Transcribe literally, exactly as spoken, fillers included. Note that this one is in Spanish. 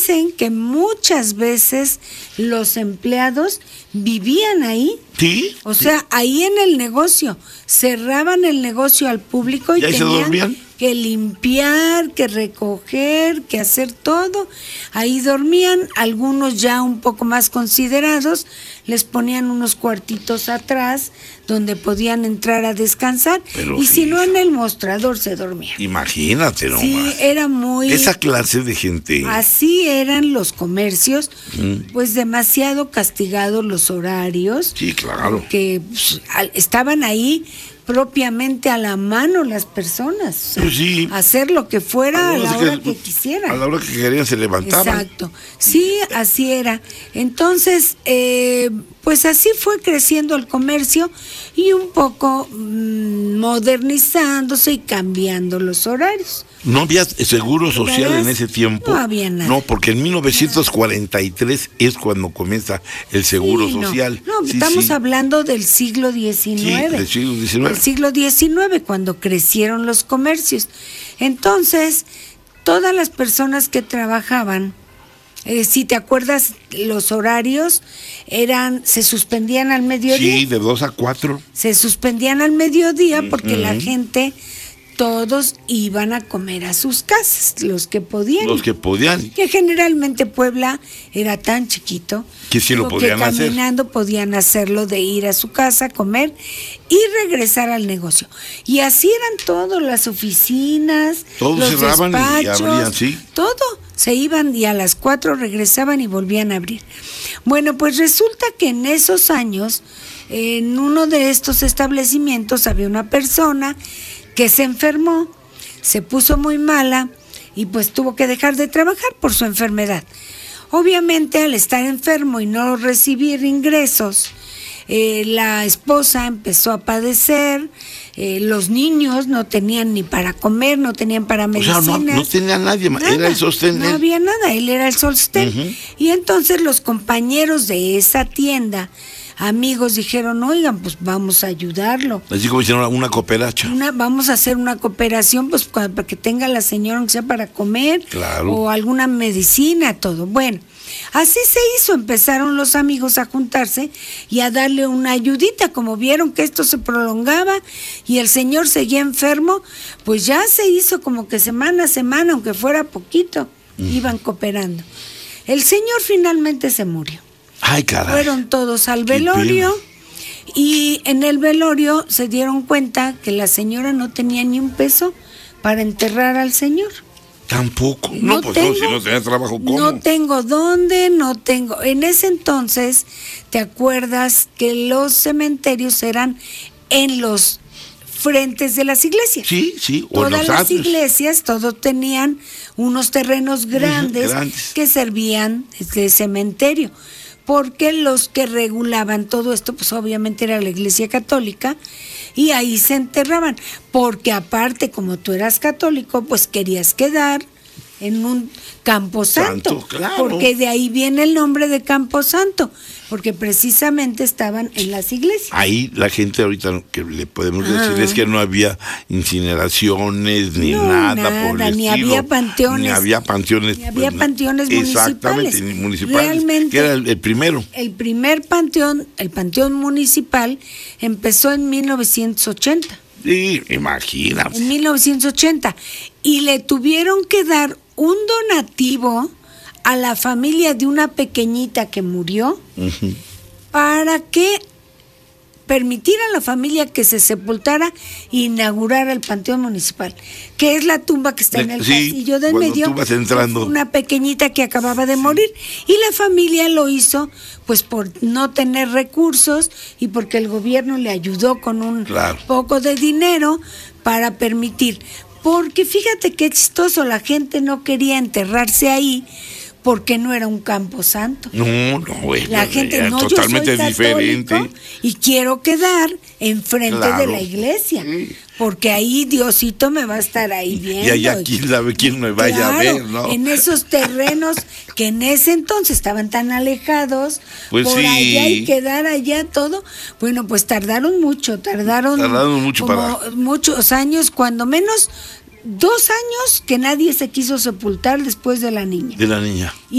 dicen que muchas veces los empleados vivían ahí. ¿Sí? O sea, ahí en el negocio, cerraban el negocio al público y, ¿Y ahí se tenían dormían? que limpiar, que recoger, que hacer todo. Ahí dormían, algunos ya un poco más considerados, les ponían unos cuartitos atrás donde podían entrar a descansar. Pero y sí, si no, en el mostrador se dormían. Imagínate nomás. Sí, era muy... Esa clase de gente. Así eran los comercios, Mm. pues demasiado castigados los horarios. Sí, claro. Que pues, al- estaban ahí propiamente a la mano las personas. O sea, Pues sí. hacer lo que fuera a la Algunos hora que A quisieran. la hora que querían se levantaban. Exacto. Sí, así era. Entonces, eh, pues así fue creciendo el comercio y un poco mm, modernizándose y cambiando los horarios. No había seguro social ¿Verdad? en ese tiempo. No había nada. No, porque en mil novecientos cuarenta y tres es cuando comienza el seguro Sí, no. social. No, Sí, estamos sí. hablando del siglo diecinueve. Sí, del siglo diecinueve. Del siglo diecinueve, cuando crecieron los comercios. Entonces, todas las personas que trabajaban, eh, si te acuerdas, los horarios eran, se suspendían al mediodía. Sí, de dos a cuatro. Se suspendían al mediodía porque la Ujú. gente, todos iban a comer a sus casas, los que podían. Los que podían. Que generalmente Puebla era tan chiquito Que sí lo digo, podían que hacer. caminando podían hacerlo de ir a su casa, comer y regresar al negocio. Y así eran todos, las oficinas, Todos los cerraban y despachos, abrían, sí. todo. Se iban y a las cuatro regresaban y volvían a abrir. Bueno, pues resulta que en esos años, en uno de estos establecimientos había una persona que se enfermó, se puso muy mala y pues tuvo que dejar de trabajar por su enfermedad. Obviamente, al estar enfermo y no recibir ingresos, eh, la esposa empezó a padecer, eh, los niños no tenían ni para comer, no tenían para O sea, medicinas. no, no tenía nadie más. Nada, Era el sostén. No él. había nada, él era el sostén. Ujú. Y entonces los compañeros de esa tienda, amigos, dijeron, oigan, pues vamos a ayudarlo. Así como hicieron una cooperacha. Una, vamos a hacer una cooperación pues cua- para que tenga la señora, aunque sea para comer, Claro. o alguna medicina, todo. Bueno, así se hizo, empezaron los amigos a juntarse y a darle una ayudita, como vieron que esto se prolongaba y el señor seguía enfermo, pues ya se hizo como que semana a semana, aunque fuera poquito, iban cooperando. El señor finalmente se murió. Ay, caray. Fueron todos al Qué velorio pena. y en el velorio se dieron cuenta que la señora no tenía ni un peso para enterrar al señor. Tampoco. No, pues no, si no tenía trabajo, ¿cómo? No tengo dónde, no tengo. En ese entonces, ¿te acuerdas que los cementerios eran en los frentes de las iglesias? Sí, sí. O en Todas los las atrios. iglesias, todos tenían unos terrenos grandes, grandes. que servían de cementerio, porque los que regulaban todo esto, pues obviamente era la Iglesia Católica, y ahí se enterraban, porque aparte, como tú eras católico, pues querías quedar en un camposanto, Santo, claro. porque de ahí viene el nombre de Camposanto, porque precisamente estaban en las iglesias. Ahí la gente ahorita lo que le podemos decir Ah. es que no había incineraciones ni No, nada, nada, por el ni estilo. había panteones. Ni había panteones. Ni había pues, panteones Exactamente, municipales. ni municipales. Realmente- que era el, el primero. El primer panteón, el panteón municipal, empezó en mil novecientos ochenta. Sí, imagínate. En mil novecientos ochenta. Y le tuvieron que dar un donativo a la familia de una pequeñita que murió Ujú. para que permitiera a la familia que se sepultara e inaugurara el panteón municipal, que es la tumba que está en el Sí, pasillo del cuando medio. tú vas entrando. Una pequeñita que acababa de morir. Y la familia lo hizo pues por no tener recursos y porque el gobierno le ayudó con un Claro. poco de dinero para permitir. Porque fíjate qué chistoso, la gente no quería enterrarse ahí porque no era un camposanto. No, no, güey. La gente, era no, totalmente yo soy diferente. católico y quiero quedar enfrente Claro. de la iglesia, Sí. porque ahí Diosito me va a estar ahí viendo. Y allá quién sabe quién me vaya Claro, a ver, ¿no? en esos terrenos que en ese entonces estaban tan alejados, Pues por sí. allá y quedar allá todo, bueno, pues tardaron mucho, tardaron, Tardaron mucho como para- muchos años, cuando menos dos años que nadie se quiso sepultar después de la niña. De la niña.